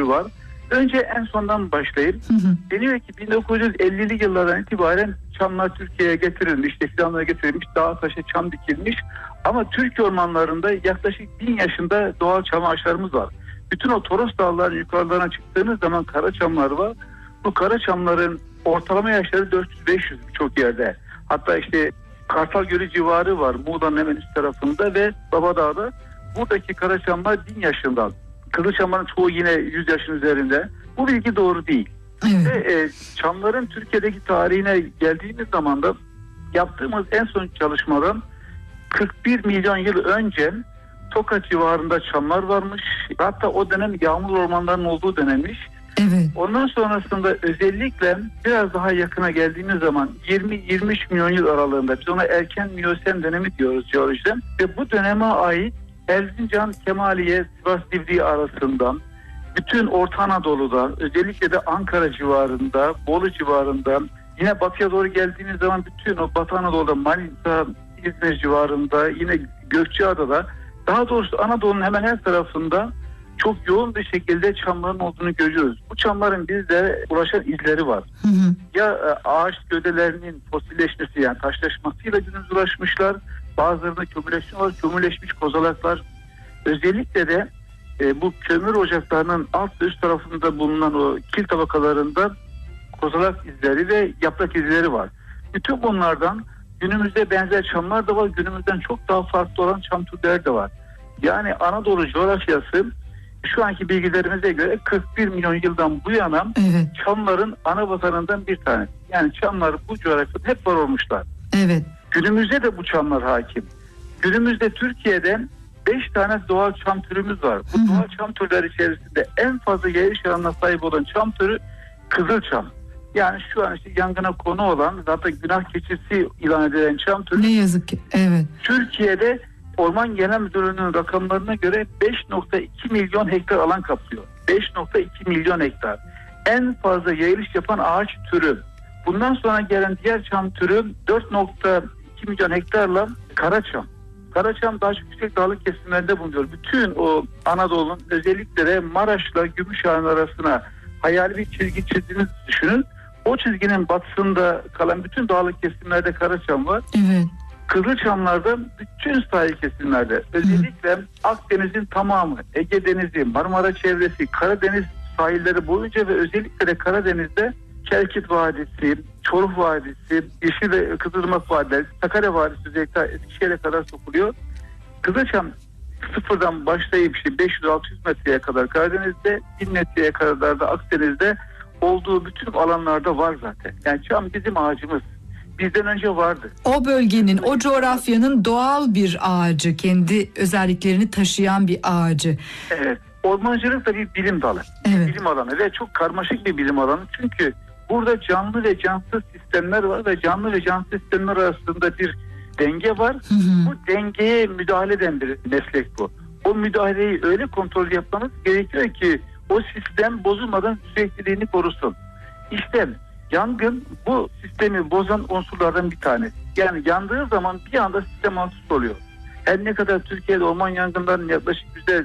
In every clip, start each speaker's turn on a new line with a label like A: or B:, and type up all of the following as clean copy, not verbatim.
A: örneği var. Önce en sondan başlayayım. Deniyor ki 1950'li yıllardan itibaren çamlar Türkiye'ye getirilmiş, fidanlara getirilmiş, dağa taşa çam dikilmiş. Ama Türkiye ormanlarında yaklaşık 1000 yaşında doğal çam ağaçlarımız var. Bütün o Toros Dağları'nın yukarılarına çıktığınız zaman kara çamlar var. Bu kara çamların ortalama yaşları 400-500 birçok yerde. Hatta Kartal Gölü civarı var, Muğla'nın hemen üst tarafında ve Babadağ'da. Buradaki kara çamlar 1000 yaşında. Kızılçamların çoğu yine 100 yaşın üzerinde. Bu bilgi doğru değil.
B: Evet.
A: Ve çamların Türkiye'deki tarihine geldiğimiz zaman da yaptığımız en son çalışmadan 41 milyon yıl önce Tokat civarında çamlar varmış. Hatta o dönem yağmur ormanlarının olduğu dönemmiş.
B: Evet.
A: Ondan sonrasında özellikle biraz daha yakına geldiğimiz zaman 20-23 milyon yıl aralığında biz ona erken Miyosen dönemi diyoruz jeolojide. Ve bu döneme ait Erzincan, Kemaliye, Sivas Divriği arasından bütün Orta Anadolu'da, özellikle de Ankara civarında, Bolu civarında, yine batıya doğru geldiğimiz zaman bütün o Batı Anadolu'da, Manisa, İzmir civarında, yine Gökçeada'da, daha doğrusu Anadolu'nun hemen her tarafında çok yoğun bir şekilde çamların olduğunu görüyoruz. Bu çamların bizlere ulaşan izleri var. Ya ağaç gövdelerinin fosilleşmesi, yani taşlaşmasıyla günümüze ulaşmışlar. Bazılarında kömürleşme var, kömürleşmiş kozalaklar. Özellikle de bu kömür ocaklarının alt ve üst tarafında bulunan o kil tabakalarında kozalak izleri ve yaprak izleri var. Bütün bunlardan günümüzde benzer çamlar da var. Günümüzden çok daha farklı olan çam türleri de var. Yani Anadolu coğrafyası şu anki bilgilerimize göre 41 milyon yıldan bu yana çamların ana vatanından bir tanesi. Yani çamlar bu coğrafyada hep var olmuşlar.
B: Evet.
A: Günümüzde de bu çamlar hakim. Günümüzde Türkiye'de 5 tane doğal çam türümüz var. Bu doğal çam türleri içerisinde en fazla yayılış alanına sahip olan çam türü kızılçam. Yani şu an yangına konu olan, zaten günah keçisi ilan edilen çam türü.
B: Ne yazık ki. Evet.
A: Türkiye'de Orman Genel Müdürlüğü'nün rakamlarına göre 5.2 milyon hektar alan kaplıyor. 5.2 milyon hektar. En fazla yayılış yapan ağaç türü. Bundan sonra gelen diğer çam türü 4.2 milyon hektarla karaçam. Karaçam daha çok yüksek dağlık kesimlerde bulunuyor. Bütün o Anadolu'nun, özellikle de Maraş'la Gümüşhane arasına hayali bir çizgi çizdiğinizi düşünün. O çizginin batısında kalan bütün dağlık kesimlerde karaçam var.
B: Evet.
A: Kızılçamlarda bütün sahil kesimlerde, özellikle Akdeniz'in tamamı, Ege Denizi, Marmara çevresi, Karadeniz sahilleri boyunca ve özellikle de Karadeniz'de Kelkit Vadisi, Çoruh Vadisi, Yeşil ve Kızılırmak Vadileri, Sakarya Vadisi özellikle Eskişehir'e kadar sokuluyor. Kızılçam sıfırdan başlayıp 500-600 metreye kadar Karadeniz'de, 1000 metreye kadar da Akdeniz'de olduğu bütün alanlarda var zaten. Yani çam bizim ağacımız. Bizden önce vardı.
B: O bölgenin, o coğrafyanın doğal bir ağacı, kendi özelliklerini taşıyan bir ağacı.
A: Evet. Ormancılık da bir bilim dalı.
B: Evet.
A: Bilim alanı ve çok karmaşık bir bilim alanı. Çünkü burada canlı ve cansız sistemler var ve canlı ve cansız sistemler arasında bir denge var. Bu dengeye müdahale eden bir meslek bu. O müdahaleyi öyle kontrol yapmanız gerekiyor ki o sistem bozulmadan sürekliliğini korusun. İşte yangın bu sistemi bozan unsurlardan bir tanesi. Yani yandığı zaman bir anda sistem alt üst oluyor. Her ne kadar Türkiye'de orman yangınlarının yaklaşık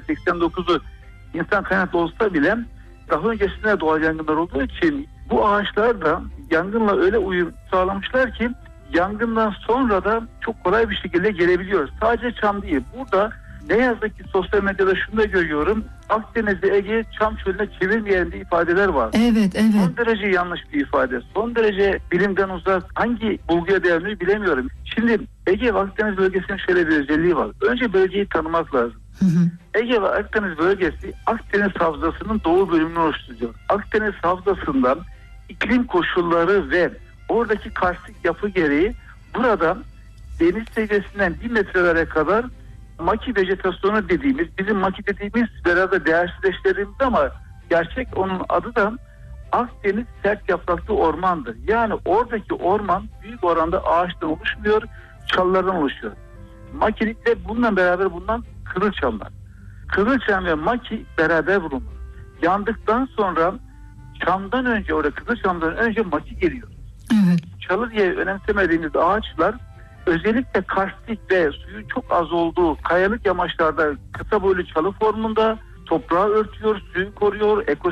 A: %89'u insan kaynaklı olsa bile daha öncesinde doğal yangınlar olduğu için bu ağaçlar da yangınla öyle uyum sağlamışlar ki yangından sonra da çok kolay bir şekilde gelebiliyor. Sadece çam değil. Burada ne yazık ki sosyal medyada şunu da görüyorum. Akdeniz'de Ege'yi çam çölüne çevirmeyen de ifadeler var.
B: Evet.
A: Son derece yanlış bir ifade. Son derece bilimden uzak. Hangi bulguya dayanıyor bilemiyorum. Şimdi Ege ve Akdeniz bölgesinin şöyle bir özelliği var. Önce bölgeyi tanımak lazım. Ege ve Akdeniz bölgesi Akdeniz Havzası'nın doğu bölümünü oluşturuyor. Akdeniz Havzası'ndan iklim koşulları ve oradaki karstik yapı gereği burada deniz seviyesinden 1 metrelere kadar maki vejetasyonu dediğimiz, bizim maki dediğimiz beraber değersizleştirdiğimiz ama gerçek onun adı da Akdeniz sert yapraklı ormandır. Yani oradaki orman büyük oranda ağaçtan oluşmuyor, çalılardan oluşuyor. Makilikle bununla beraber bulunan kızılçamlar. Kızılçam ve maki beraber bulunur. Yandıktan sonra çamdan önce, orada kızılçamdan önce maki geliyor.
B: Evet.
A: Çalı diye önemsemediğimiz ağaçlar özellikle karstik ve suyun çok az olduğu kayalık yamaçlarda kısa boylu çalı formunda toprağı örtüyor, suyu koruyor,